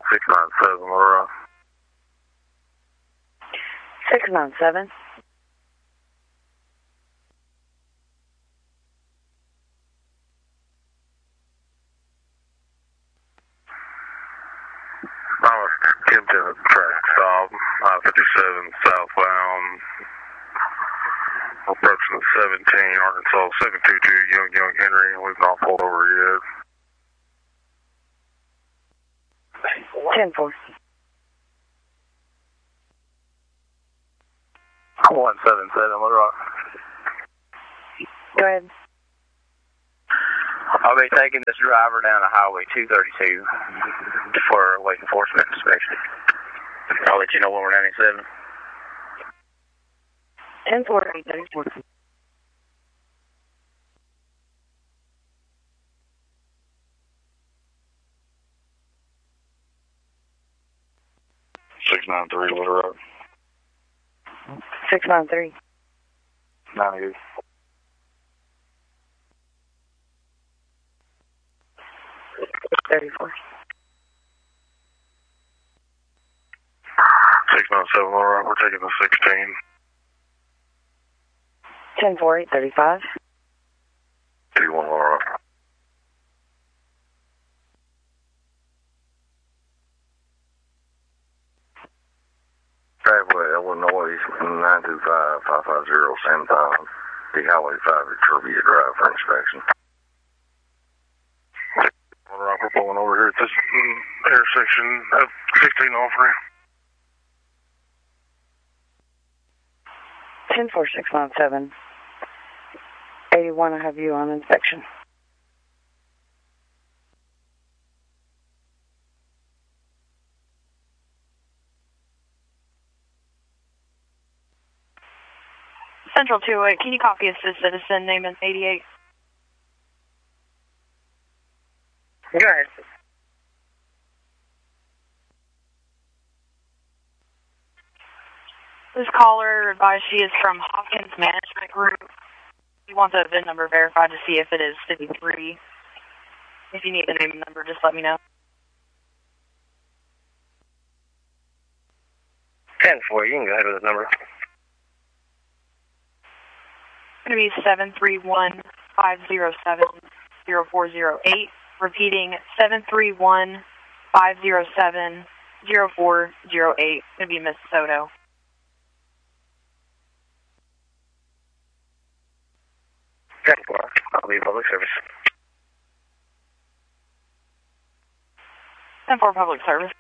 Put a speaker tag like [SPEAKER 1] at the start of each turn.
[SPEAKER 1] 697, Laura.
[SPEAKER 2] 697.
[SPEAKER 1] I was attempting a traffic stop, I-57 southbound, approaching the 17, Arkansas 722, Young Henry. We've not pulled over yet.
[SPEAKER 2] 10-4.
[SPEAKER 1] 177, Little Rock.
[SPEAKER 2] Go ahead.
[SPEAKER 3] I'll be taking this driver down to Highway 232 for weight enforcement inspection. I'll let you know when we're 97.
[SPEAKER 2] 10-4, 834.
[SPEAKER 1] $693, Little Rock.
[SPEAKER 2] 693.
[SPEAKER 1] 98.
[SPEAKER 2] 34.
[SPEAKER 1] 697, Little Rock. We're taking the 16.
[SPEAKER 2] 10-4, 835.
[SPEAKER 1] 21, Little Rock. Driveway, Illinois, 925-550 San Antonio. The Highway 5 at Trivia Drive for inspection. Little Rock, we're pulling over here at this intersection of 16 offering.
[SPEAKER 2] 10-4, 697. 81, I have you on inspection.
[SPEAKER 4] Central 208, can you copy assist citizen, name is 88?
[SPEAKER 2] Go ahead.
[SPEAKER 4] This caller advised she is from Hopkins Management Group. We want the VIN number verified to see if it is 53. If you need the name and number, just let me know.
[SPEAKER 3] 10-4, you can go ahead with the number.
[SPEAKER 4] It's going to be 731-507-0408. Repeating 731-507-0408. It's going to be Miss Soto.
[SPEAKER 3] I'll be public service.
[SPEAKER 4] 10-4 public service.